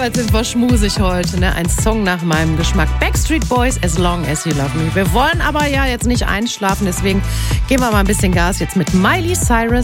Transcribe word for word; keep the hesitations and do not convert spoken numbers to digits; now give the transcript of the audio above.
was sind wir schmusig heute, ne? Ein Song nach meinem Geschmack. Backstreet Boys, As Long As You Love Me. Wir wollen aber ja jetzt nicht einschlafen, deswegen geben wir mal ein bisschen Gas jetzt mit Miley Cyrus.